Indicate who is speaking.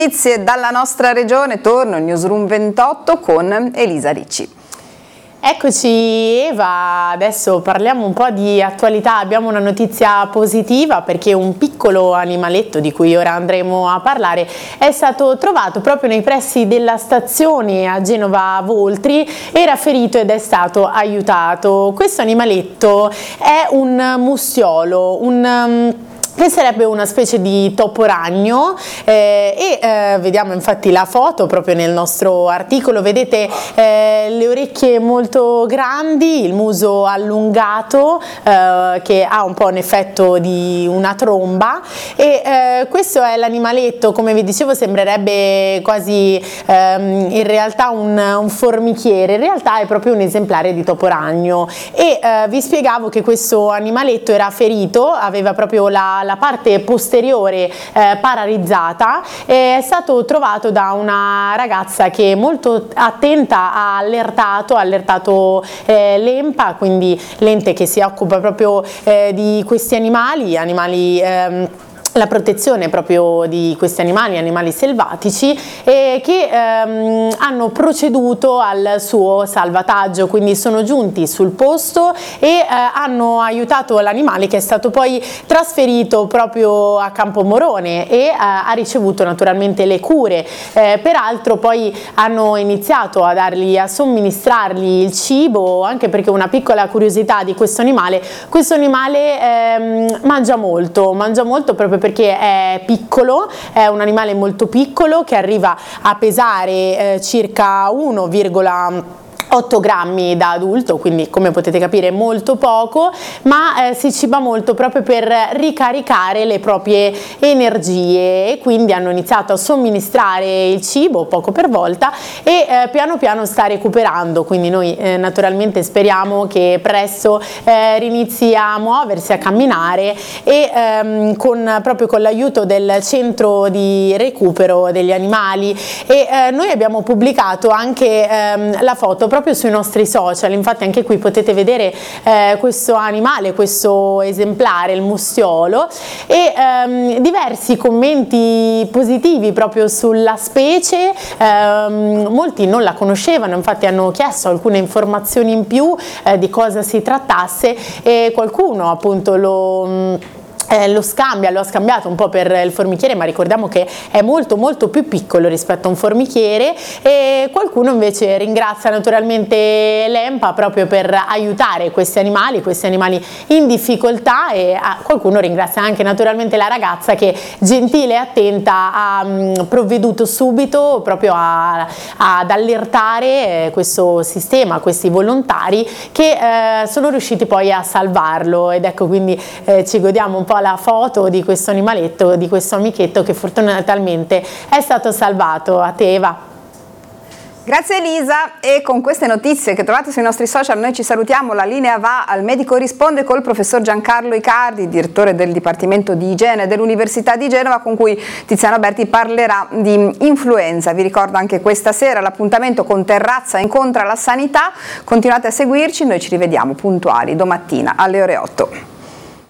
Speaker 1: Notizie dalla nostra regione, torno in Newsroom 28 con Elisa Ricci.
Speaker 2: Eccoci Eva, adesso parliamo un po' di attualità. Abbiamo una notizia positiva perché un piccolo animaletto di cui ora andremo a parlare è stato trovato proprio nei pressi della stazione a Genova Voltri, era ferito ed è stato aiutato. Questo animaletto è un mustiolo, che sarebbe una specie di topo ragno vediamo infatti la foto proprio nel nostro articolo. Vedete le orecchie molto grandi, il muso allungato che ha un po' un effetto di una tromba e questo è l'animaletto. Come vi dicevo, sembrerebbe quasi in realtà un formichiere, in realtà è proprio un esemplare di topo ragno e vi spiegavo che questo animaletto era ferito, aveva proprio la parte posteriore paralizzata. È stato trovato da una ragazza che molto attenta ha allertato l'EMPA, quindi l'ente che si occupa proprio di questi animali la protezione proprio di questi animali selvatici che hanno proceduto al suo salvataggio, quindi sono giunti sul posto e hanno aiutato l'animale, che è stato poi trasferito proprio a Campomorone e ha ricevuto naturalmente le cure. Peraltro poi hanno iniziato a somministrargli il cibo, anche perché una piccola curiosità di questo animale mangia molto proprio perché è piccolo, è un animale molto piccolo che arriva a pesare circa 1,8 grammi da adulto, quindi come potete capire molto poco, ma si ciba molto proprio per ricaricare le proprie energie e quindi hanno iniziato a somministrare il cibo poco per volta e piano piano sta recuperando, quindi noi naturalmente speriamo che presto rinizi a muoversi, a camminare e proprio con l'aiuto del centro di recupero degli animali noi abbiamo pubblicato anche la foto proprio sui nostri social. Infatti anche qui potete vedere questo animale, questo esemplare, il mustiolo, e diversi commenti positivi proprio sulla specie. Molti non la conoscevano, infatti hanno chiesto alcune informazioni in più di cosa si trattasse e qualcuno appunto lo ha scambiato un po' per il formichiere, ma ricordiamo che è molto più piccolo rispetto a un formichiere, e qualcuno invece ringrazia naturalmente l'EMPA proprio per aiutare questi animali in difficoltà, e qualcuno ringrazia anche naturalmente la ragazza che, gentile e attenta, ha provveduto subito proprio ad allertare questo sistema, questi volontari che sono riusciti poi a salvarlo. Ed ecco, quindi ci godiamo un po' la foto di questo animaletto, di questo amichetto che fortunatamente è stato salvato. A te Eva.
Speaker 1: Grazie Elisa, e con queste notizie che trovate sui nostri social noi ci salutiamo. La linea va al Medico Risponde col professor Giancarlo Icardi, direttore del Dipartimento di Igiene dell'Università di Genova, con cui Tiziano Berti parlerà di influenza. Vi ricordo anche questa sera l'appuntamento con Terrazza Incontra la Sanità. Continuate a seguirci, noi ci rivediamo puntuali domattina alle ore 8.